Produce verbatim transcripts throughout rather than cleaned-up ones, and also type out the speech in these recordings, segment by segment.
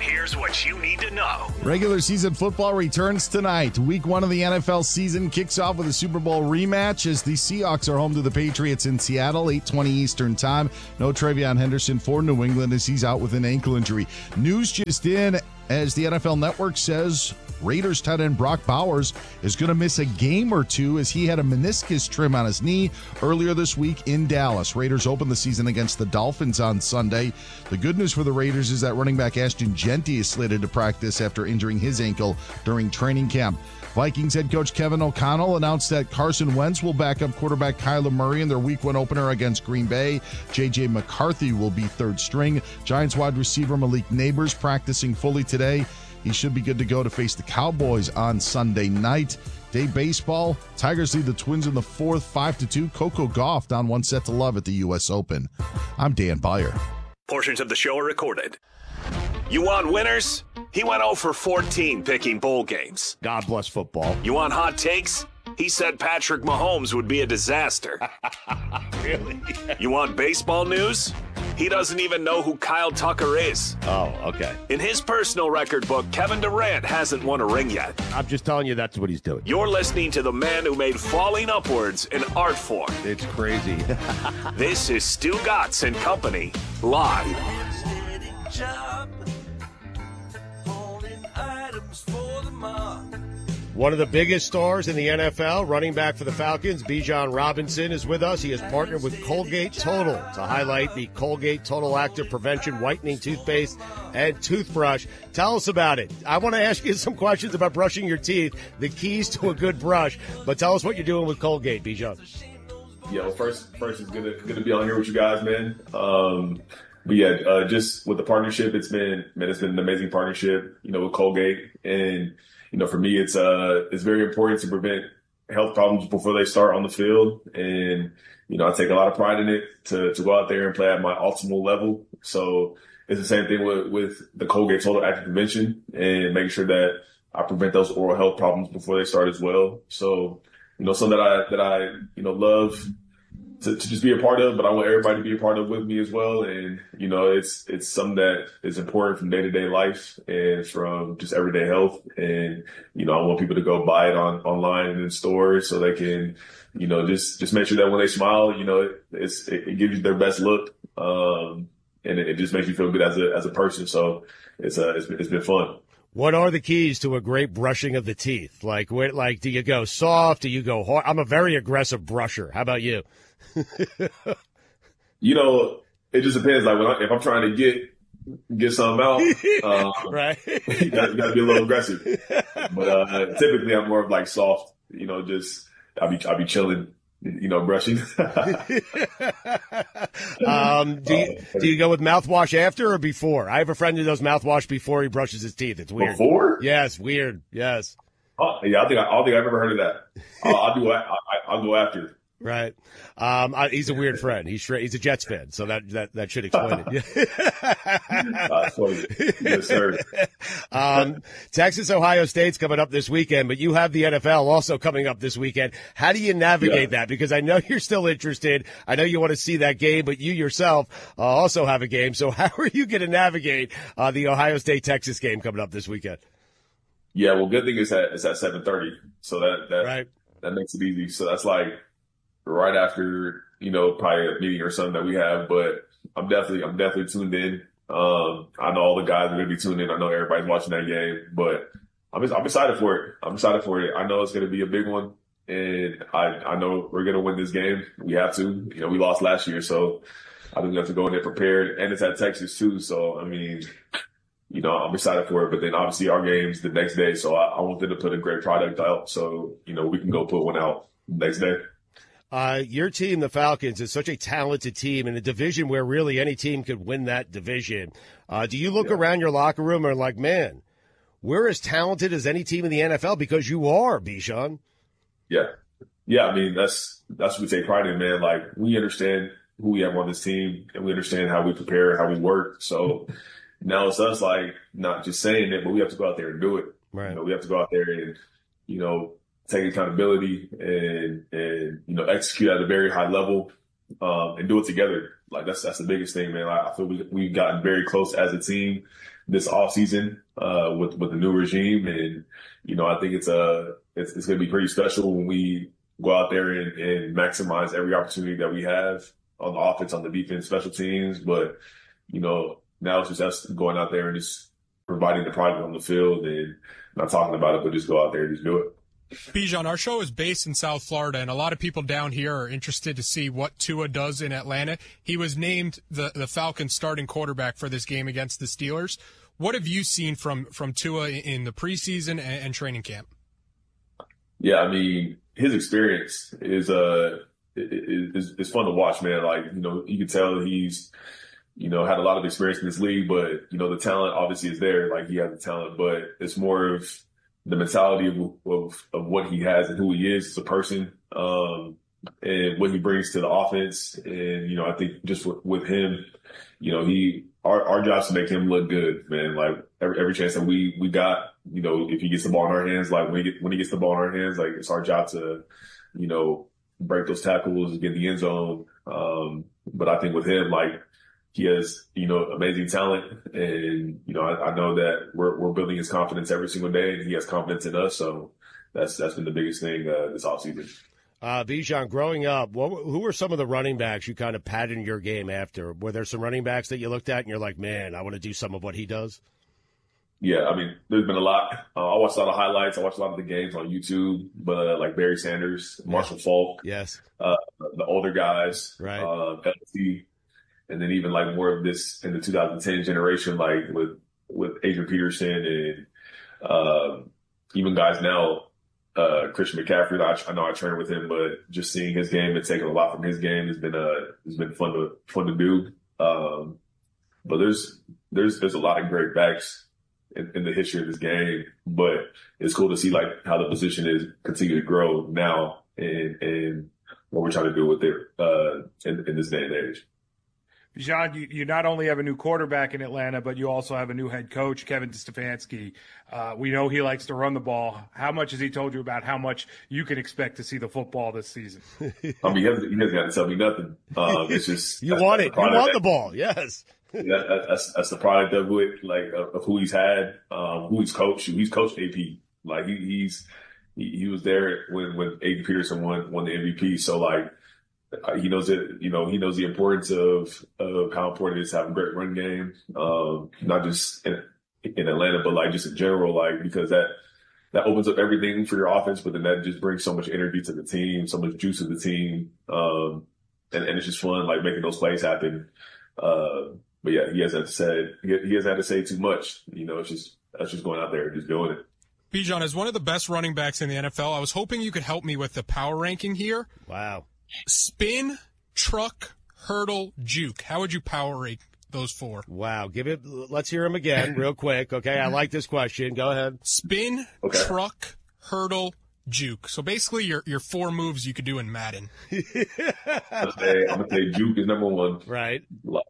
Here's what you need to know. Regular season football returns tonight. Week one of the N F L season kicks off with a Super Bowl rematch as the Seahawks are home to the Patriots in Seattle, eight twenty Eastern time. No Travion Henderson for New England as he's out with an ankle injury. News just in as the N F L Network says Raiders tight end Brock Bowers is going to miss a game or two as he had a meniscus trim on his knee earlier this week in Dallas. Raiders open the season against the Dolphins on Sunday. The good news for the Raiders is that running back Ashton Jeanty is slated to practice after injuring his ankle during training camp. Vikings head coach Kevin O'Connell announced that Carson Wentz will back up quarterback Kyler Murray in their week one opener against Green Bay. J J McCarthy will be third string. Giants wide receiver Malik Neighbors practicing fully today. He should be good to go to face the Cowboys on Sunday night. Day baseball, Tigers lead the Twins in the fourth, five to two. Coco Gauff down one set to love at the U S Open. I'm Dan Beyer. Portions of the show are recorded. You want winners? He went oh for fourteen picking bowl games. God bless football. You want hot takes? He said Patrick Mahomes would be a disaster. Really? You want baseball news? He doesn't even know who Kyle Tucker is. Oh, okay. In his personal record book, Kevin Durant hasn't won a ring yet. I'm just telling you that's what he's doing. You're listening to the man who made falling upwards an art form. It's crazy. This is Stu Gatz and Company, live. One of the biggest stars in the N F L, running back for the Falcons, Bijan Robinson, is with us. He has partnered with Colgate Total to highlight the Colgate Total Active Prevention Whitening Toothpaste and Toothbrush. Tell us about it. I want to ask you some questions about brushing your teeth, the keys to a good brush, but tell us what you're doing with Colgate, Bijan. Yeah, well, first, first it's good to, good to be on here with you guys, man. Um, but yeah, uh, just with the partnership, it's been, man, it's been an amazing partnership, you know, with Colgate. And, you know, for me, it's, uh, it's very important to prevent health problems before they start on the field. And, you know, I take a lot of pride in it to, to go out there and play at my optimal level. So it's the same thing with, with the Colgate Total Active Prevention and making sure that I prevent those oral health problems before they start as well. So, you know, something that I, that I, you know, love to, to just be a part of, but I want everybody to be a part of with me as well. And, you know, it's, it's something that is important from day to day life and from just everyday health. And, you know, I want people to go buy it on online and in stores so they can, you know, just, just make sure that when they smile, you know, it, it's, it, it gives you their best look. Um, and it, it just makes you feel good as a, as a person. So it's, uh, it's, it's been fun. What are the keys to a great brushing of the teeth? Like, where, like, do you go soft? Do you go hard? I'm a very aggressive brusher. How about you? You know, it just depends. Like, when I, if I'm trying to get get something out, um, right? you got to be a little aggressive. But uh, typically, I'm more of like soft. You know, just I'll be I'll be chilling. You know, brushing. um, do you do you go with mouthwash after or before? I have a friend who does mouthwash before he brushes his teeth. It's weird. Before? Yes, weird. Yes. Oh, yeah, I think I, I don't think I've ever heard of that. I'll, I'll do. I, I, I'll go after. Right. Um, I, he's a weird friend. He's he's a Jets fan, so that that, that should explain it. uh, sorry. Yes, sir. um, Texas, Ohio State's coming up this weekend, but you have the N F L also coming up this weekend. How do you navigate yeah. that? Because I know you're still interested. I know you want to see that game, but you yourself uh, also have a game. So how are you going to navigate uh, the Ohio State-Texas game coming up this weekend? Yeah, well, good thing is that it's at seven thirty, so that that right. that makes it easy. So that's like right after, you know, probably a meeting or something that we have, but I'm definitely, I'm definitely tuned in. Um, I know all the guys are going to be tuned in. I know everybody's watching that game, but I'm, I'm excited for it. I'm excited for it. I know it's going to be a big one, and I, I know we're going to win this game. We have to. You know, we lost last year, so I think we have to go in there prepared, and it's at Texas too. So, I mean, you know, I'm excited for it, but then obviously our game's the next day, so I, I want them to put a great product out so, you know, we can go put one out next day. Uh, your team, the Falcons, is such a talented team in a division where really any team could win that division. Uh, do you look yeah. around your locker room and are like, man, we're as talented as any team in the N F L? Because you are, Bijan. Yeah. Yeah, I mean, that's that's what we take pride in, man. Like, we understand who we have on this team, and we understand how we prepare, how we work. So now it's us, like, not just saying it, but we have to go out there and do it. Right. You know, we have to go out there and, you know, take accountability and, and, you know, execute at a very high level. um, and do it together. Like that's that's the biggest thing, man. Like, I feel we we've gotten very close as a team this offseason uh, with with the new regime, and you know I think it's a it's, it's going to be pretty special when we go out there and, and maximize every opportunity that we have on the offense, on the defense, special teams. But you know now it's just us going out there and just providing the product on the field and not talking about it, but just go out there and just do it. Bijan, our show is based in South Florida, and a lot of people down here are interested to see what Tua does in Atlanta. He was named the, the Falcons' starting quarterback for this game against the Steelers. What have you seen from, from Tua in the preseason and, and training camp? Yeah, I mean, his experience is uh is, is fun to watch, man. Like, you know, you can tell he's, you know, had a lot of experience in this league, but, you know, the talent obviously is there. Like, he has the talent, but it's more of the mentality of, of, of what he has and who he is as a person, um, and what he brings to the offense. And, you know, I think just with, with him, you know, he, our, our job is to make him look good, man. Like every, every chance that we, we got, you know, if he gets the ball in our hands, like when he, get, when he gets the ball in our hands, like it's our job to, you know, break those tackles, get in the end zone. Um, but I think with him, like, he has, you know, amazing talent, and you know, I, I know that we're we're building his confidence every single day, and he has confidence in us. So that's that's been the biggest thing uh, this offseason. Uh, Bijan, growing up, what, who were some of the running backs you kind of patterned your game after? Were there some running backs that you looked at and you're like, man, I want to do some of what he does? Yeah, I mean, there's been a lot. Uh, I watched a lot of highlights. I watched a lot of the games on YouTube, but uh, like Barry Sanders, Marshall Faulk, yes, uh, the older guys, right, uh, L C. And then even like more of this in the two thousand ten generation, like with, with Adrian Peterson and, uh, even guys now, uh, Christian McCaffrey, I, I know I trained with him, but just seeing his game and taking a lot from his game has been, uh, has been fun to, fun to do. Um, but there's, there's, there's a lot of great backs in, in the history of this game, but it's cool to see like how the position is continue to grow now and, and what we're trying to do with it, uh, in, in this day and age. Bijan, you, you not only have a new quarterback in Atlanta, but you also have a new head coach, Kevin Stefanski. Uh, we know he likes to run the ball. How much has he told you about how much you can expect to see the football this season? I mean, he hasn't, he hasn't got to tell me nothing. Um, it's just you want it. You want that, the ball. Yes. that, that, that's that's the product of it, like of, of who he's had, um, who he's coached. He's coached A P. Like he, he's he, he was there when when Adrian Peterson won won the M V P. So like. He knows it, you know, he knows the importance of, of how important it is to have a great run game. Um, not just in, in Atlanta, but like just in general, like, because that, that opens up everything for your offense, but then that just brings so much energy to the team, so much juice to the team. Um, and, and it's just fun, like making those plays happen. Uh, but yeah, he hasn't said, he, he hasn't had to say too much. You know, it's just, that's just going out there and just doing it. Bijan, as one of the best running backs in the N F L, I was hoping you could help me with the power ranking here. Wow. Spin, truck, hurdle, juke. How would you power rank those four? Wow. Give it. Let's hear them again real quick. Okay. I like this question. Go ahead. Spin, okay. Truck, hurdle, juke. So basically your, your four moves you could do in Madden. I'm going to say juke is number one. Right.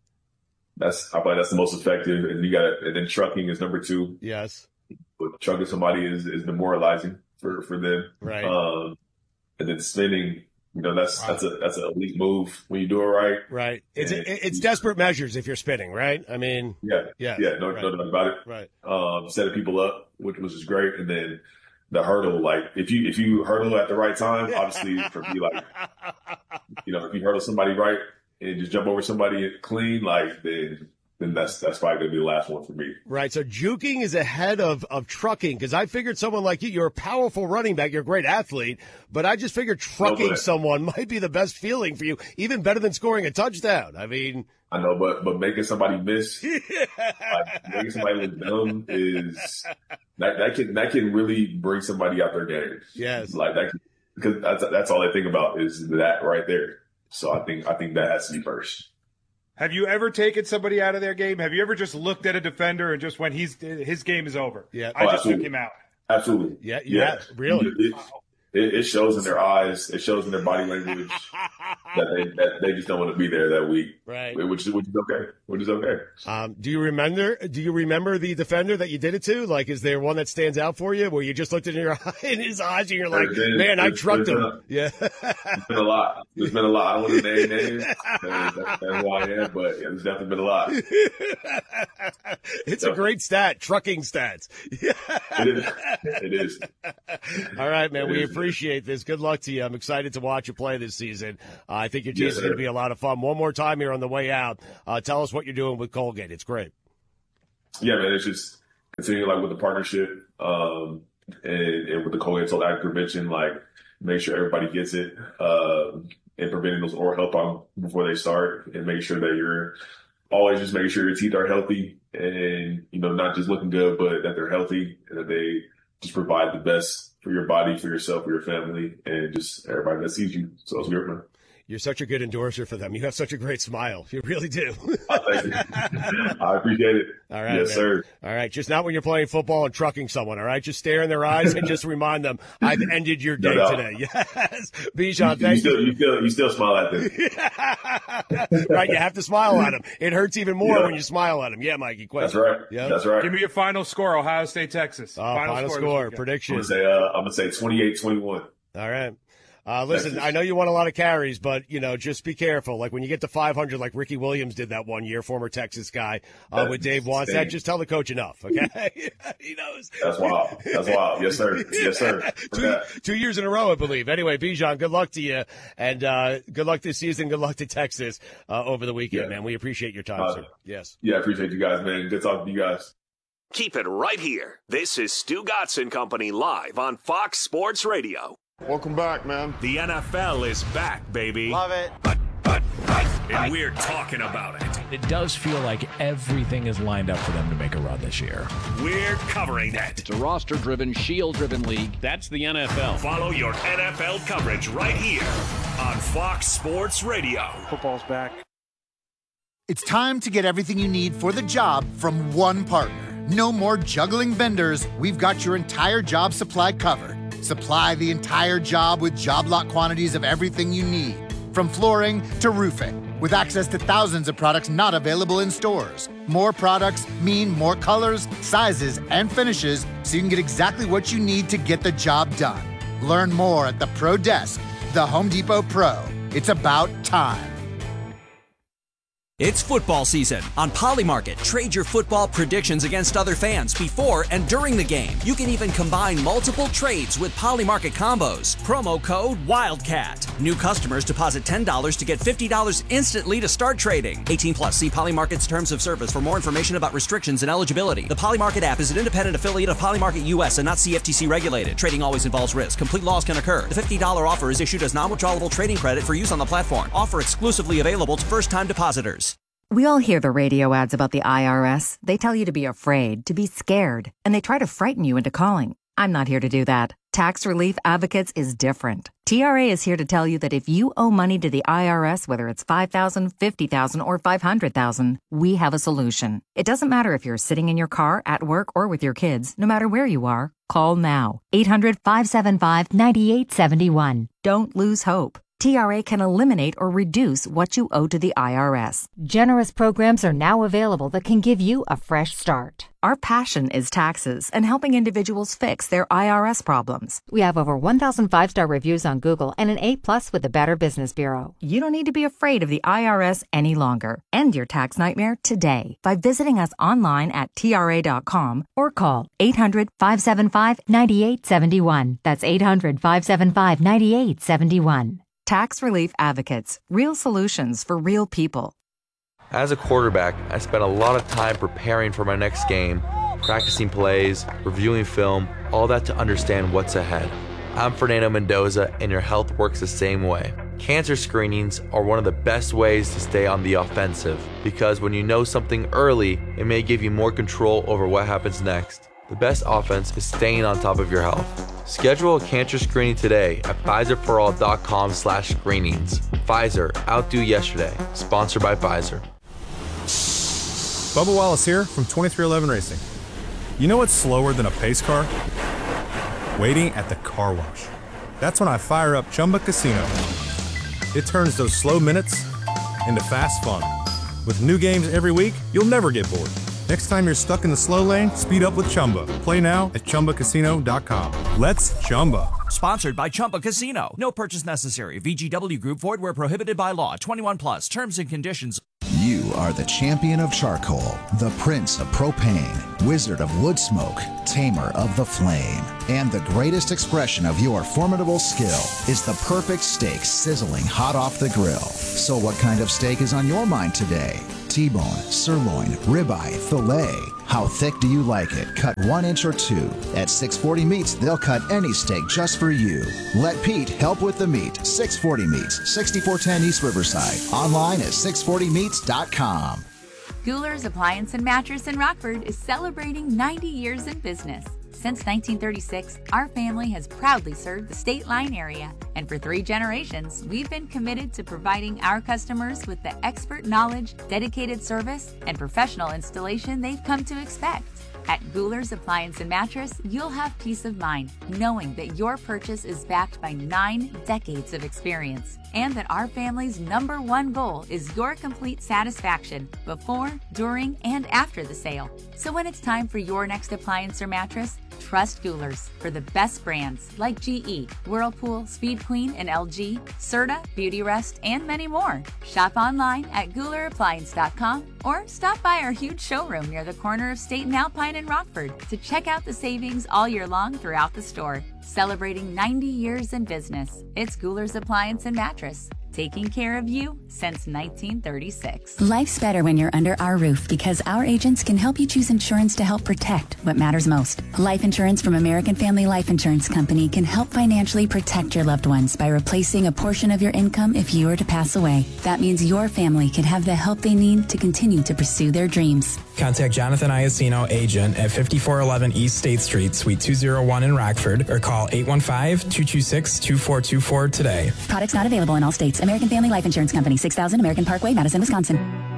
That's, I find that's the most effective. And you got, and then trucking is number two. Yes. But trucking somebody is, is demoralizing for, for them. Right. Um, and then spinning, you know, that's, wow. that's a, that's an elite move when you do it right. Right. It's, and, it's desperate measures if you're spinning, right? I mean, yeah, yeah, yeah, no, right. no doubt about it. Right. Um, setting people up, which, which is great. And then the hurdle, like if you, if you hurdle at the right time, obviously for me, like, you know, if you hurdle somebody right and just jump over somebody clean, like then, then that's that's probably going to be the last one for me. Right. So juking is ahead of, of trucking because I figured someone like you, you're a powerful running back, you're a great athlete, but I just figured trucking no, someone might be the best feeling for you, even better than scoring a touchdown. I mean. I know, but but making somebody miss, like, making somebody look dumb is that that can that can really bring somebody out their game. Yes. Like that can, because that's that's all I think about is that right there. So I think I think that has to be first. Have you ever taken somebody out of their game? Have you ever just looked at a defender and just went, he's his game is over? Yeah, I oh, just absolutely. took him out. Absolutely. Yeah, yeah, yeah. Really. It, it, it shows in their eyes, it shows in their body language that they that they just don't want to be there that week, right? Which is which is okay, which is okay. Um, do you remember? Do you remember the defender that you did it to? Like, is there one that stands out for you where you just looked in your in his eyes and you're like, been, man, I trucked him. A, yeah, it's been a lot. There's been a lot. I don't want to name names. That's, that's who I am, but yeah, there's definitely been a lot. It's so, a great stat, trucking stats. it is. It is. All right, man. It we is. appreciate this. Good luck to you. I'm excited to watch you play this season. Uh, I think your team's yes, going to be a lot of fun. One more time here on the way out. Uh, tell us what you're doing with Colgate. It's great. Yeah, man. It's just continuing like with the partnership um, and, and with the Colgate Total Active Prevention, like make sure everybody gets it uh, and preventing those oral health problems before they start, and make sure that you're always just making sure your teeth are healthy and, you know, not just looking good, but that they're healthy and that they just provide the best for your body, for yourself, for your family, and just everybody that sees you. So it's good, man. You're such a good endorser for them. You have such a great smile. You really do. Thank you. I appreciate it. All right, yes, man. sir. All right, just not when you're playing football and trucking someone. All right, just stare in their eyes and just remind them, "I've ended your day no, no. today." Yes, Bijan, you, thank you. Still, you. you still, you still smile at them. Right, you have to smile at them. It hurts even more yeah. when you smile at them. Yeah, Mikey. Quick. That's right. Yep. That's right. Give me a final score: Ohio State, Texas. Oh, final, final score, score this prediction. I'm gonna say, uh, I'm gonna say twenty-eight twenty-one. All right. Uh, listen, Texas. I know you want a lot of carries, but, you know, just be careful. Like when you get to five hundred, like Ricky Williams did that one year, former Texas guy, uh, with Dave Wannstedt, just tell the coach enough, okay? He knows. That's wild. That's wild. Yes, sir. Yes, sir. two, two years in a row, I believe. Anyway, Bijan, good luck to you, and uh, good luck this season. Good luck to Texas uh, over the weekend, yeah. man. We appreciate your time, uh, sir. Yes. Yeah, I appreciate you guys, man. Good talking to you guys. Keep it right here. This is Stu Gotson Company live on Fox Sports Radio. Welcome back, man. The N F L is back, baby. Love it. But, but, but, and we're talking about it. It does feel like everything is lined up for them to make a run this year. We're covering it. It's a roster-driven, shield-driven league. That's the N F L. Follow your N F L coverage right here on Fox Sports Radio. Football's back. It's time to get everything you need for the job from one partner. No more juggling vendors. We've got your entire job supply covered. Supply the entire job with job lot quantities of everything you need, from flooring to roofing, with access to thousands of products not available in stores. More products mean more colors, sizes, and finishes, so you can get exactly what you need to get the job done. Learn more at the Pro Desk, the Home Depot Pro. It's about time. It's football season. On Polymarket, trade your football predictions against other fans before and during the game. You can even combine multiple trades with Polymarket combos. Promo code WILDCAT. New customers deposit ten dollars to get fifty dollars instantly to start trading. eighteen plus. See Polymarket's terms of service for more information about restrictions and eligibility. The Polymarket app is an independent affiliate of Polymarket U S and not C F T C regulated. Trading always involves risk. Complete loss can occur. The fifty dollars offer is issued as non-withdrawable trading credit for use on the platform. Offer exclusively available to first-time depositors. We all hear the radio ads about the I R S. They tell you to be afraid, to be scared, and they try to frighten you into calling. I'm not here to do that. Tax Relief Advocates is different. T R A is here to tell you that if you owe money to the I R S, whether it's five thousand dollars, fifty thousand dollars, or five hundred thousand dollars, we have a solution. It doesn't matter if you're sitting in your car, at work, or with your kids. No matter where you are, call now. eight hundred, five seven five, nine eight seven one. Don't lose hope. T R A can eliminate or reduce what you owe to the I R S. Generous programs are now available that can give you a fresh start. Our passion is taxes and helping individuals fix their I R S problems. We have over one thousand five-star reviews on Google and an A plus with the Better Business Bureau. You don't need to be afraid of the I R S any longer. End your tax nightmare today by visiting us online at T R A dot com or call eight hundred, five seven five, nine eight seven one. That's eight hundred, five seven five, nine eight seven one. Tax Relief Advocates. Real solutions for real people. As a quarterback, I spent a lot of time preparing for my next game, practicing plays, reviewing film, all that to understand what's ahead. I'm Fernando Mendoza, and your health works the same way. Cancer screenings are one of the best ways to stay on the offensive, because when you know something early, it may give you more control over what happens next. The best offense is staying on top of your health. Schedule a cancer screening today at Pfizer for all dot com slash screenings. Pfizer, outdo yesterday. Sponsored by Pfizer. Bubba Wallace here from twenty-three eleven Racing. You know what's slower than a pace car? Waiting at the car wash. That's when I fire up Chumba Casino. It turns those slow minutes into fast fun. With new games every week, you'll never get bored. Next time you're stuck in the slow lane, speed up with Chumba. Play now at Chumba Casino dot com. Let's Chumba. Sponsored by Chumba Casino. No purchase necessary. V G W Group. Void where prohibited by law. twenty-one plus. Terms and conditions. You are the champion of charcoal, the prince of propane, wizard of wood smoke, tamer of the flame. And the greatest expression of your formidable skill is the perfect steak sizzling hot off the grill. So what kind of steak is on your mind today? T-bone, sirloin, ribeye, filet. How thick do you like it? Cut one inch or two. At six forty Meats, they'll cut any steak just for you. Let Pete help with the meat. six forty Meats, sixty-four ten East Riverside. Online at six forty meats dot com. Guler's Appliance and Mattress in Rockford is celebrating ninety years in business. Since nineteen thirty-six, our family has proudly served the State Line area, and for three generations, we've been committed to providing our customers with the expert knowledge, dedicated service, and professional installation they've come to expect. At Guler's Appliance and Mattress, you'll have peace of mind knowing that your purchase is backed by nine decades of experience, and that our family's number one goal is your complete satisfaction before, during, and after the sale. So when it's time for your next appliance or mattress, trust Guler's for the best brands like G E, Whirlpool, Speed Queen, and L G, Serta, Beautyrest, and many more. Shop online at Guler Appliance dot com or stop by our huge showroom near the corner of State and Alpine in Rockford to check out the savings all year long throughout the store. Celebrating ninety years in business, it's Guler's Appliance and Mattress. Taking care of you since nineteen thirty-six. Life's better when you're under our roof because our agents can help you choose insurance to help protect what matters most. Life insurance from American Family Life Insurance Company can help financially protect your loved ones by replacing a portion of your income if you were to pass away. That means your family can have the help they need to continue to pursue their dreams. Contact Jonathan Iacino, agent at fifty-four eleven East State Street, Suite two oh one in Rockford, or call eight one five, two two six, two four two four today. Products not available in all states. American Family Life Insurance Company, six thousand American Parkway, Madison, Wisconsin.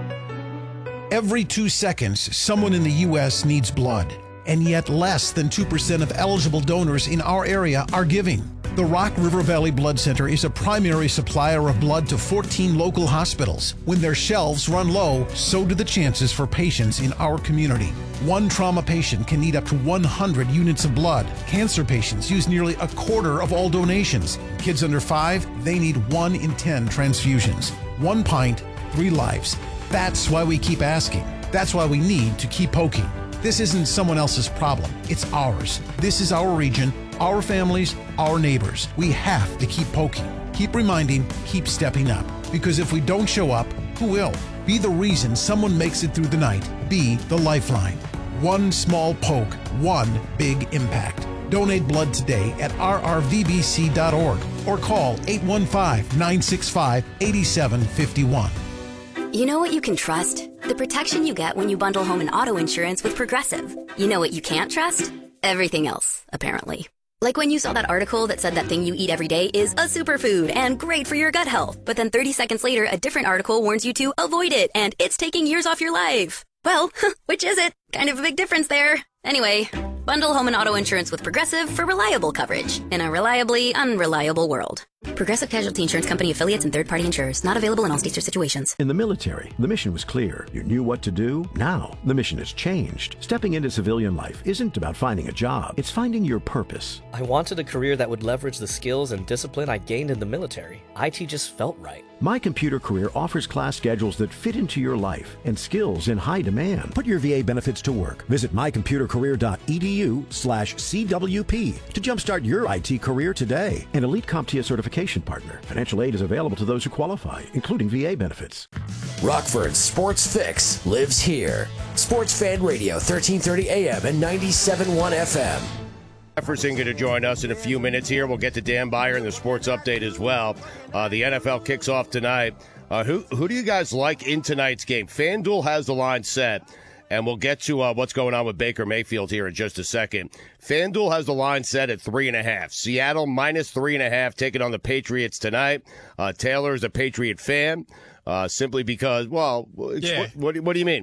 Every two seconds, someone in the U S needs blood, and yet less than two percent of eligible donors in our area are giving. The Rock River Valley Blood Center is a primary supplier of blood to fourteen local hospitals. When their shelves run low, so do the chances for patients in our community. One trauma patient can need up to one hundred units of blood. Cancer patients use nearly a quarter of all donations. Kids under five, they need one in ten transfusions. One pint, three lives. That's why we keep asking. That's why we need to keep poking. This isn't someone else's problem. It's ours. This is our region, our families, our neighbors. We have to keep poking, keep reminding, keep stepping up. Because if we don't show up, who will? Be the reason someone makes it through the night. Be the lifeline. One small poke, one big impact. Donate blood today at r r v b c dot org or call eight one five, nine six five, eight seven five one. You know what you can trust? The protection you get when you bundle home and auto insurance with Progressive. You know what you can't trust? Everything else, apparently. Like when you saw that article that said that thing you eat every day is a superfood and great for your gut health. But then thirty seconds later, a different article warns you to avoid it and it's taking years off your life. Well, which is it? Kind of a big difference there. Anyway, bundle home and auto insurance with Progressive for reliable coverage in a reliably unreliable world. Progressive Casualty Insurance Company affiliates and third-party insurers. Not available in all states or situations. In the military, the mission was clear. You knew what to do. Now, the mission has changed. Stepping into civilian life isn't about finding a job. It's finding your purpose. I wanted a career that would leverage the skills and discipline I gained in the military. I T just felt right. My Computer Career offers class schedules that fit into your life and skills in high demand. Put your V A benefits to work. Visit my computer career dot e d u slash C W P to jumpstart your I T career today. An Elite CompTIA certification partner. Financial aid is available to those who qualify, including V A benefits. Rockford's Sports Fix lives here. Sports Fan Radio, thirteen thirty A M and ninety-seven point one F M. Jefferson going to join us in a few minutes here. We'll get to Dan Beyer in the sports update as well. Uh, the N F L kicks off tonight. Uh, who who do you guys like in tonight's game? FanDuel has the line set, and we'll get to uh, what's going on with Baker Mayfield here in just a second. FanDuel has the line set at three and a half. Seattle minus three and a half, taking on the Patriots tonight. Uh, Taylor is a Patriot fan, uh, simply because, well, yeah. what, what, what do you mean?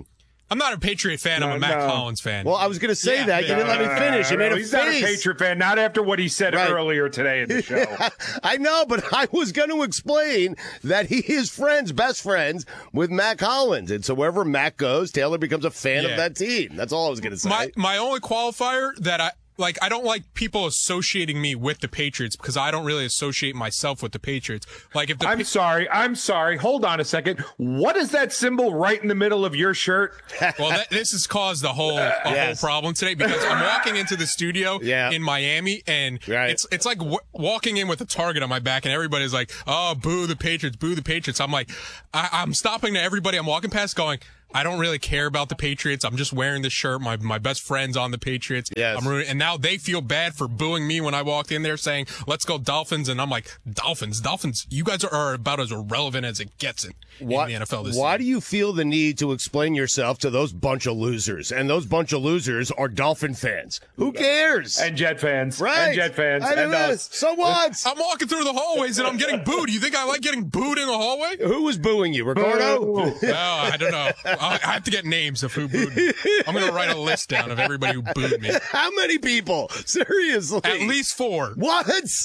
I'm not a Patriot fan. No, I'm a Matt no. Collins fan. Well, I was going to say Yeah, that. You didn't let me finish. You No, made a he's face. not a Patriot fan, not after what he said Right. earlier today in the show. I know, but I was going to explain that he is friends, best friends, with Matt Collins. And so wherever Matt goes, Taylor becomes a fan Yeah. of that team. That's all I was going to say. My my only qualifier that I like, I don't like people associating me with the Patriots because I don't really associate myself with the Patriots. Like if the I'm sorry. I'm sorry. Hold on a second. What is that symbol right in the middle of your shirt? Well, that, this has caused a whole a Yes. whole problem today because I'm walking into the studio Yeah. in Miami, and it's it's like w- walking in with a target on my back, and everybody's like, "Oh, boo the Patriots, boo the Patriots." I'm like, I, I'm stopping to everybody I'm walking past, going, I don't really care about the Patriots. I'm just wearing this shirt. My my best friend's on the Patriots. Yes. I'm rooting, and now they feel bad for booing me when I walked in there saying, "Let's go Dolphins," and I'm like, "Dolphins, Dolphins, you guys are, are about as irrelevant as it gets in, Why, in the N F L this why season." do you feel the need to explain yourself to those bunch of losers? And those bunch of losers are Dolphin fans. Who cares? And Jet fans. Right. And Jet fans. I and mean, us. so what? I'm walking through the hallways and I'm getting booed. Do you think I like getting booed in the hallway? Who was booing you, Ricardo? No, I don't know. I I have to get names of who booed me. I'm going to write a list down of everybody who booed me. How many people? Seriously? At least four. What?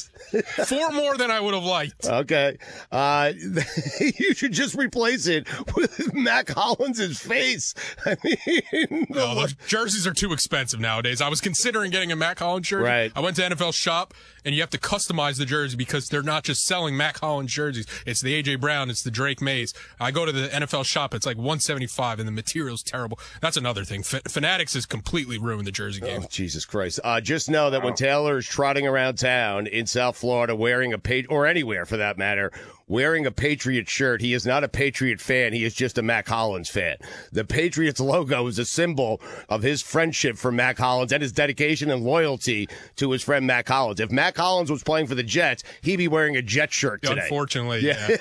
Four more than I would have liked. Okay. Uh, you should just replace it with Matt Collins' face. I mean, No, those jerseys are too expensive nowadays. I was considering getting a Matt Collins jersey. Right. I went to N F L Shop, and you have to customize the jersey because they're not just selling Matt Collins jerseys. It's the A J Brown. It's the Drake Mays. I go to the N F L Shop. It's like one seventy-five, and the material's terrible. That's another thing. F- Fanatics has completely ruined the jersey game. Oh, Jesus Christ. Uh, just know that when Taylor is trotting around town in South Florida wearing a pa- or anywhere for that matter, wearing a Patriot shirt, he is not a Patriot fan. He is just a Matt Collins fan. The Patriots logo is a symbol of his friendship for Matt Collins and his dedication and loyalty to his friend Matt Collins. If Matt Collins was playing for the Jets, he'd be wearing a Jet shirt today. Unfortunately, yeah.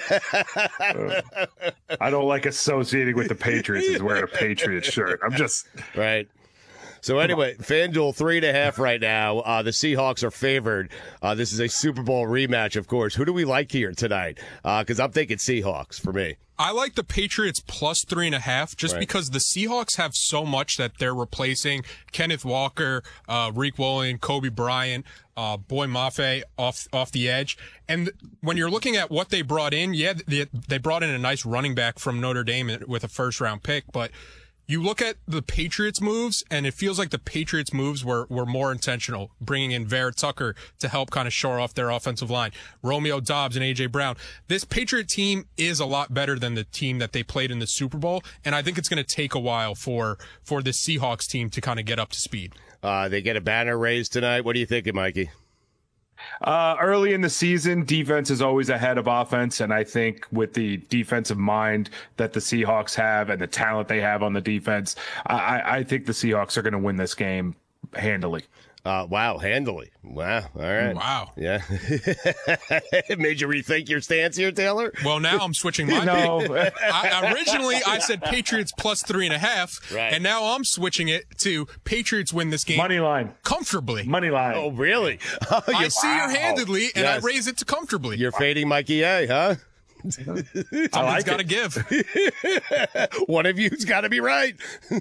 I don't like associating with the Patriots as wearing a Patriots shirt. I'm just right. So anyway, FanDuel three and a half right now. Uh, the Seahawks are favored. Uh, this is a Super Bowl rematch, of course. Who do we like here tonight? Because uh, I'm thinking Seahawks for me. I like the Patriots plus three and a half just Right. because the Seahawks have so much that they're replacing Kenneth Walker, uh, Reek Williams, Kobe Bryant, uh, Boy Mafe off off the edge. And when you're looking at what they brought in, yeah, they, they brought in a nice running back from Notre Dame with a first round pick, but you look at the Patriots moves, and it feels like the Patriots moves were, were more intentional, bringing in Vera Tucker to help kind of shore off their offensive line, Romeo Doubs and A J Brown. This Patriot team is a lot better than the team that they played in the Super Bowl, and I think it's going to take a while for, for the Seahawks team to kind of get up to speed. Uh, they get a banner raised tonight. What are you thinking, Mikey? Uh, early in the season, defense is always ahead of offense, and I think with the defensive mind that the Seahawks have and the talent they have on the defense, I, I think the Seahawks are going to win this game handily. Uh, wow, handily. Wow. All right. Wow. Yeah. It made you rethink your stance here, Taylor? Well, now I'm switching my No. pick. I, originally, I said Patriots plus three and a half, Right. and now I'm switching it to Patriots win this game Money line. comfortably. Money line. Oh, really? Oh, I you're- see her handedly, and Yes. I raise it to comfortably. You're fading Mikey A, huh? Something's like got to give. One of you's got to be right.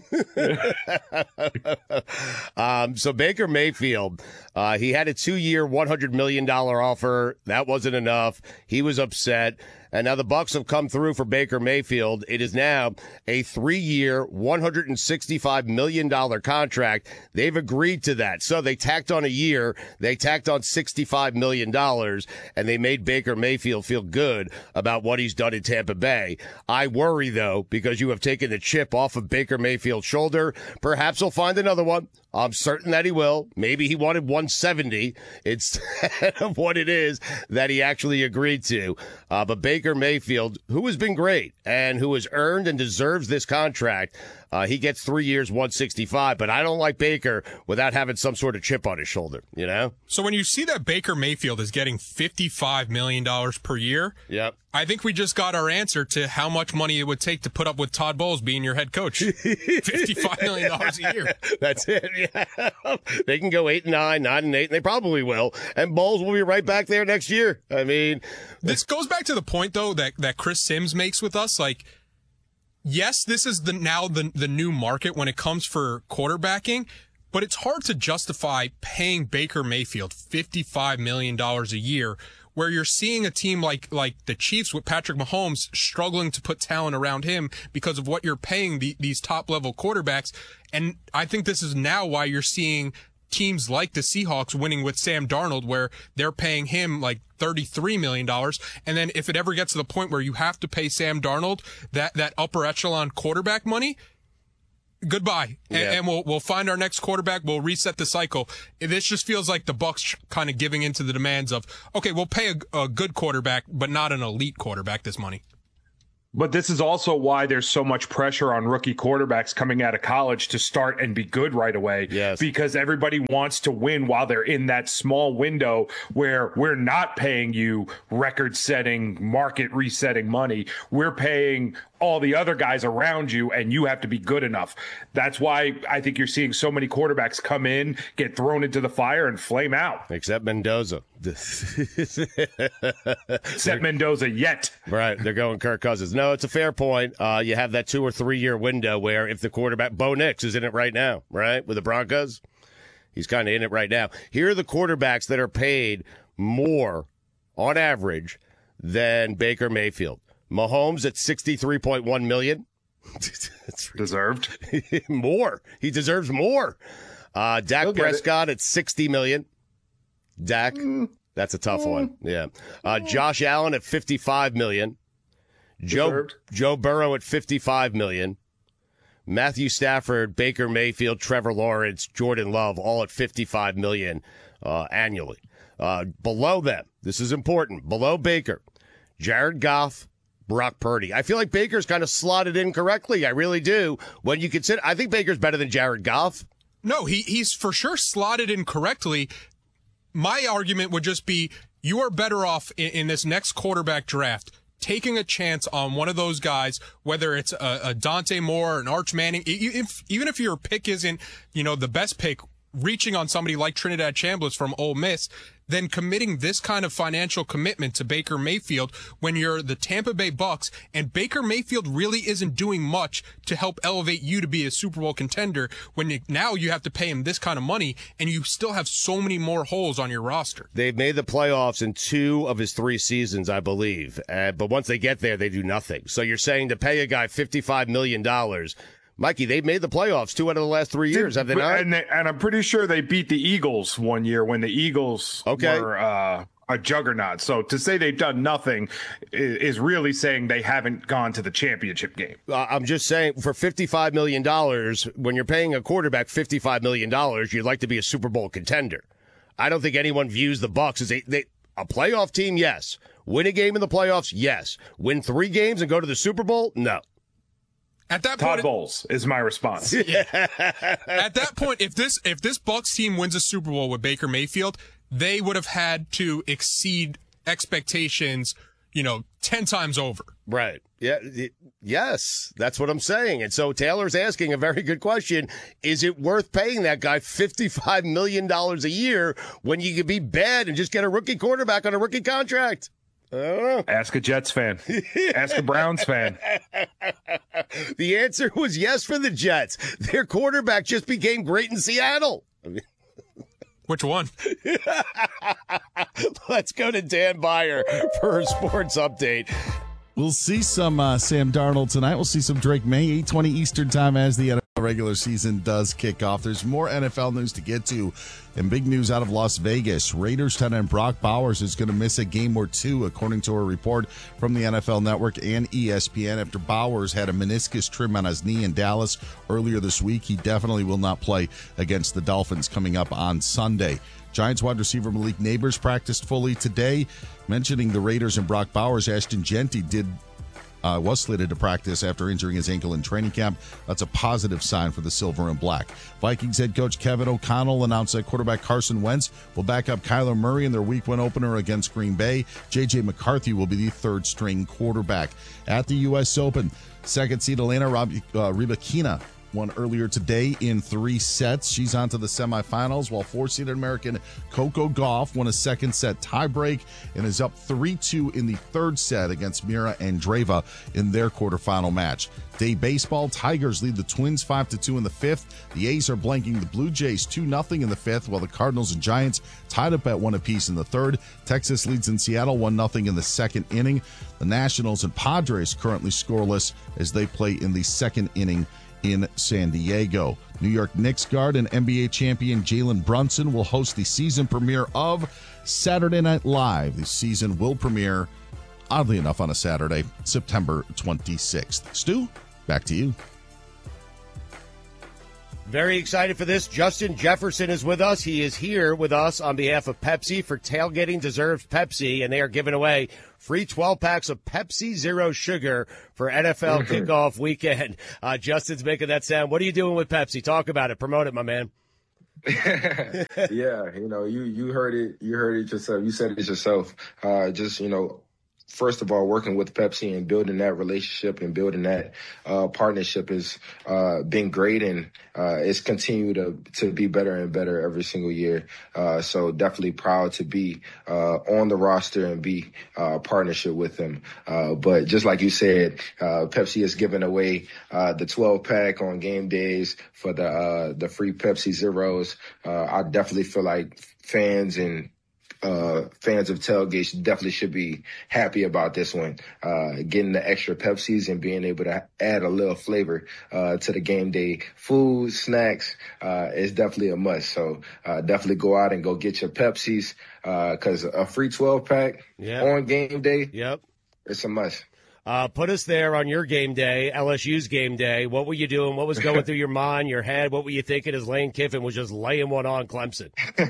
um, so Baker Mayfield, uh, he had a two-year, one hundred million dollars offer. That wasn't enough. He was upset. And now the Bucs have come through for Baker Mayfield. It is now a three-year, one hundred sixty-five million dollars contract. They've agreed to that. So they tacked on a year. They tacked on sixty-five million dollars, and they made Baker Mayfield feel good about what he's done in Tampa Bay. I worry, though, because you have taken the chip off of Baker Mayfield's shoulder. Perhaps he'll find another one. I'm certain that he will. Maybe he wanted one seventy instead of what it is that he actually agreed to. Uh, but Baker Mayfield, who has been great and who has earned and deserves this contract, uh, he gets three years, one sixty-five. But I don't like Baker without having some sort of chip on his shoulder, you know? So when you see that Baker Mayfield is getting fifty-five million dollars per year, Yep. I think we just got our answer to how much money it would take to put up with Todd Bowles being your head coach. fifty-five million dollars a year. That's it. Yeah. They can go eight and nine, nine and eight, and they probably will. And Bowles will be right back there next year. I mean, This goes back to the point, though, that, that Chris Sims makes with us. Like, yes, this is the now the the new market when it comes for quarterbacking, but it's hard to justify paying Baker Mayfield fifty-five million dollars a year, where you're seeing a team like like the Chiefs with Patrick Mahomes struggling to put talent around him because of what you're paying the, these top-level quarterbacks. And I think this is now why you're seeing teams like the Seahawks winning with Sam Darnold, where they're paying him like thirty-three million dollars. And then if it ever gets to the point where you have to pay Sam Darnold that, that upper echelon quarterback money, goodbye. Yeah. And, and we'll, we'll find our next quarterback. We'll reset the cycle. This just feels like the Bucs kind of giving into the demands of, okay, we'll pay a, a good quarterback, but not an elite quarterback this money. But this is also why there's so much pressure on rookie quarterbacks coming out of college to start and be good right away. Yes. Because everybody wants to win while they're in that small window where we're not paying you record-setting, market-resetting money. We're paying all the other guys around you, and you have to be good enough. That's why I think you're seeing so many quarterbacks come in, get thrown into the fire, and flame out. Except Mendoza. Except Mendoza yet. Right. They're going Kirk Cousins. No, it's a fair point. Uh, you have that two or three year window where if the quarterback, Bo Nix is in it right now, right? With the Broncos. He's kind of in it right now. Here are the quarterbacks that are paid more on average than Baker Mayfield. Mahomes at sixty-three point one million dollars. Deserved. More. He deserves more. Uh, Dak Prescott at sixty million dollars. Dak, mm. that's a tough mm. one. Yeah. Uh, Josh Allen at fifty-five million dollars. Joe, Joe Burrow at fifty-five million dollars. Matthew Stafford, Baker Mayfield, Trevor Lawrence, Jordan Love, all at fifty-five million dollars uh, annually. Uh, below them, this is important, below Baker, Jared Goff, Brock Purdy. I feel like Baker's kind of slotted in correctly. I really do. When you consider, I think Baker's better than Jared Goff. No, he he's for sure slotted in correctly. My argument would just be you are better off in, in this next quarterback draft taking a chance on one of those guys, whether it's a, a Dante Moore, an Arch Manning, if, even if your pick isn't, you know, the best pick, reaching on somebody like Trinidad Chambliss from Ole Miss, then committing this kind of financial commitment to Baker Mayfield when you're the Tampa Bay Bucks, and Baker Mayfield really isn't doing much to help elevate you to be a Super Bowl contender when you, now you have to pay him this kind of money and you still have so many more holes on your roster. They've made the playoffs in two of his three seasons, I believe, uh, but once they get there, they do nothing. So you're saying to pay a guy fifty-five million dollars, Mikey, they've made the playoffs two out of the last three years, have they not? And, they, and I'm pretty sure they beat the Eagles one year when the Eagles okay. were uh, a juggernaut. So to say they've done nothing is really saying they haven't gone to the championship game. Uh, I'm just saying for fifty-five million dollars, when you're paying a quarterback fifty-five million dollars, you'd like to be a Super Bowl contender. I don't think anyone views the Bucs as a, they, a playoff team, yes. Win a game in the playoffs, yes. Win three games and go to the Super Bowl, no. At that Todd point, Bowles is my response. Yeah. At that point, if this if this Bucs team wins a Super Bowl with Baker Mayfield, they would have had to exceed expectations, you know, ten times over. Right. Yeah. Yes, that's what I'm saying. And so Taylor's asking a very good question. Is it worth paying that guy fifty-five million dollars a year when you could be bad and just get a rookie quarterback on a rookie contract? I don't know. Ask a Jets fan. Ask a Browns fan. The answer was yes for the Jets. Their quarterback just became great in Seattle. I mean, which one? Let's go to Dan Beyer for her sports update. We'll see some uh, Sam Darnold tonight. We'll see some Drake May, eight twenty Eastern time as the N F L regular season does kick off. There's more N F L news to get to, and big news out of Las Vegas. Raiders tight end Brock Bowers is going to miss a game or two, according to a report from the N F L Network and E S P N. After Bowers had a meniscus trim on his knee in Dallas earlier this week, he definitely will not play against the Dolphins coming up on Sunday. Giants wide receiver Malik Neighbors practiced fully today. Mentioning the Raiders and Brock Bowers, Ashton Jeanty did uh, was slated to practice after injuring his ankle in training camp. That's a positive sign for the Silver and Black. Vikings head coach Kevin O'Connell announced that quarterback Carson Wentz will back up Kyler Murray in their week one opener against Green Bay. J J McCarthy will be the third string quarterback. At the U S Open, second seed Elena Rob- uh, Rybakina won earlier today in three sets. She's on to the semifinals, while four-seeded American Coco Gauff won a second-set tiebreak and is up three two in the third set against Mira Andreeva in their quarterfinal match. Day baseball, Tigers lead the Twins five to two in the fifth. The A's are blanking the Blue Jays two nothing in the fifth, while the Cardinals and Giants tied up at one apiece in the third. Texas leads in Seattle one nothing in the second inning. The Nationals and Padres currently scoreless as they play in the second inning in San Diego. New York Knicks guard and N B A champion Jalen Brunson will host the season premiere of Saturday Night Live. The season will premiere, oddly enough, on a Saturday, September twenty-sixth. Stu, back to you. Very excited for this. Justin Jefferson is with us. He is here with us on behalf of Pepsi for Tailgating Deserves Pepsi, and they are giving away free twelve packs of Pepsi Zero Sugar for N F L kickoff weekend. Uh, Justin's making that sound. What are you doing with Pepsi? Talk about it. Promote it, my man. Yeah, you know, you you heard it. You heard it yourself. You said it yourself. Uh, just, you know, first of all, working with Pepsi and building that relationship and building that uh, partnership has uh, been great, and uh, it's continued to, to be better and better every single year. Uh, so definitely proud to be uh, on the roster and be uh, partnership with them. Uh, but just like you said, uh, Pepsi is giving away uh, the twelve pack on game days for the uh, the free Pepsi Zeros. Uh, I definitely feel like fans and Uh, fans of tailgates definitely should be happy about this one. Uh, getting the extra Pepsis and being able to add a little flavor uh, to the game day food, snacks uh, is definitely a must. So uh, definitely go out and go get your Pepsis because uh, a free twelve pack yep. on game day, yep, it's a must. Uh, put us there on your game day, L S U's game day. What were you doing? What was going through your mind, your head? What were you thinking as Lane Kiffin was just laying one on Clemson?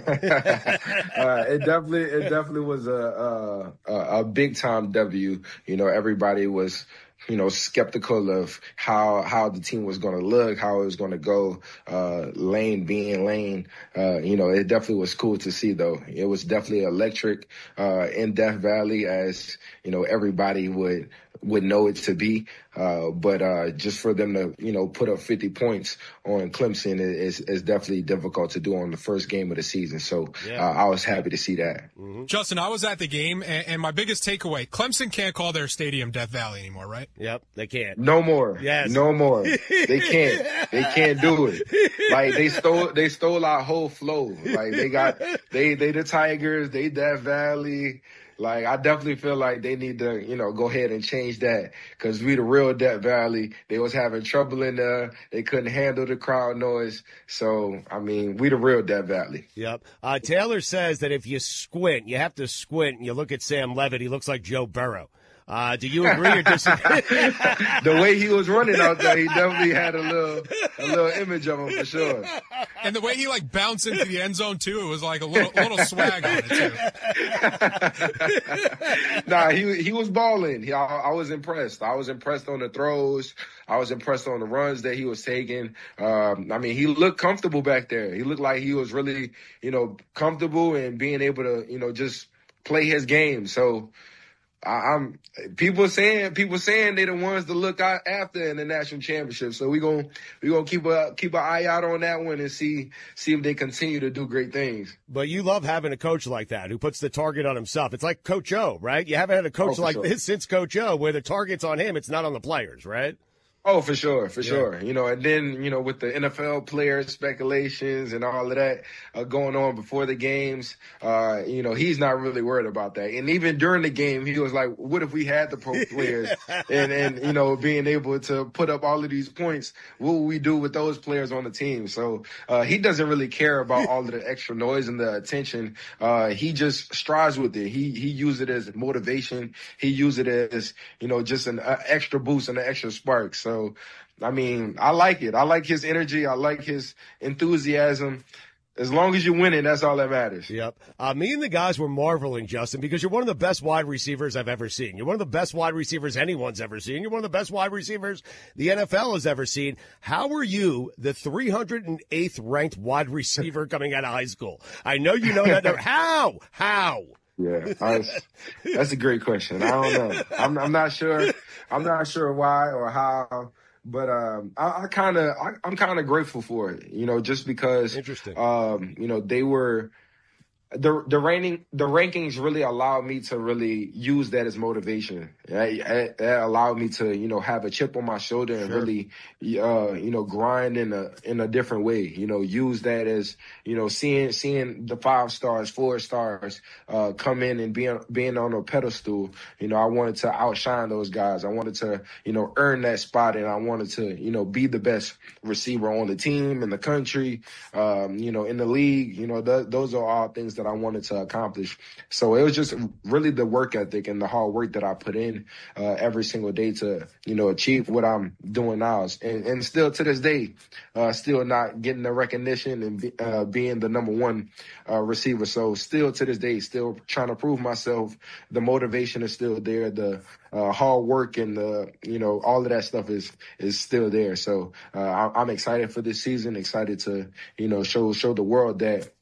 uh, it definitely, it definitely was a a, a big time W. You know, everybody was, you know, skeptical of how how the team was going to look, how it was going to go. Uh, Lane being Lane, uh, you know, it definitely was cool to see, though. It was definitely electric uh, in Death Valley, as, you know, everybody would would know it to be. Uh, but uh, just for them to, you know, put up fifty points on Clemson is, is definitely difficult to do on the first game of the season. So Yeah. uh, I was happy to see that. Mm-hmm. Justin, I was at the game, and, and my biggest takeaway, Clemson can't call their stadium Death Valley anymore, right? Yep, they can't. No more. Yes. No more. They can't. They can't do it. Like, they stole they stole our whole flow. Like, they got they they the Tigers, they Death Valley. Like, I definitely feel like they need to, you know, go ahead and change that, because we the real Death Valley. They was having trouble in there. They couldn't handle the crowd noise. So, I mean, we the real Death Valley. Yep. Uh, Taylor says that if you squint, you have to squint, and you look at Sam Levitt, he looks like Joe Burrow. Uh, do you agree or disagree? The way he was running out there, he definitely had a little a little image of him for sure. And the way he, like, bounced into the end zone, too, it was like a little, little swag on it, too. Nah, he he was balling. He, I, I was impressed. I was impressed on the throws. I was impressed on the runs that he was taking. Um, I mean, he looked comfortable back there. He looked like he was really, you know, comfortable and being able to, you know, just play his game. So, I, I'm people saying people saying they're the ones to look out after in the national championship. So we gonna we gonna keep a keep an eye out on that one and see see if they continue to do great things. But you love having a coach like that who puts the target on himself. It's like Coach O, right? You haven't had a coach Oh, like sure. this since Coach O, where the target's on him. It's not on the players, right? Oh, for sure, for Yeah. sure. You know, and then, you know, with the N F L player speculations and all of that uh, going on before the games, uh, you know, he's not really worried about that. And even during the game, he was like, what if we had the pro players and, and, you know, being able to put up all of these points, what would we do with those players on the team? So uh, he doesn't really care about all of the extra noise and the attention. Uh, he just strives with it. He, he uses it as motivation. He uses it as, you know, just an uh, extra boost and an extra spark. So, So, I mean, I like it. I like his energy. I like his enthusiasm. As long as you're winning, that's all that matters. Yep. Uh, me and the guys were marveling, Justin, because you're one of the best wide receivers I've ever seen. You're one of the best wide receivers anyone's ever seen. You're one of the best wide receivers the N F L has ever seen. How are you the three hundred eighth ranked wide receiver coming out of high school? I know you know that. How? How? Yeah, I, that's a great question. I don't know. I'm, I'm not sure. I'm not sure why or how. But um, I, I kind of, I'm kind of grateful for it, you know, just because, Interesting. Um, you know, they were. The the ranking the rankings really allowed me to really use that as motivation. It, it allowed me to, you know, have a chip on my shoulder and Sure. really, uh, you know, grind in a in a different way. You know, use that as, you know, seeing seeing the five stars, four stars uh, come in and being being on a pedestal. You know, I wanted to outshine those guys. I wanted to, you know, earn that spot, and I wanted to, you know, be the best receiver on the team, in the country, um, you know, in the league. You know, th- those are all things that I wanted to accomplish. So it was just really the work ethic and the hard work that I put in uh, every single day to, you know, achieve what I'm doing now. And, and still to this day, uh, still not getting the recognition and be, uh, being the number one uh, receiver. So still to this day, still trying to prove myself. The motivation is still there. The uh, hard work and the, you know, all of that stuff is is still there. So uh, I, I'm excited for this season. Excited to, you know, show show the world that